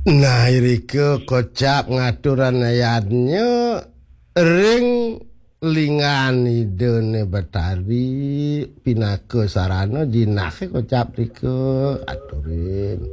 Nah, irike kocap ngaturan ayatnya ring lingani dene Betari pinake sarana jinake kocap rike aturin.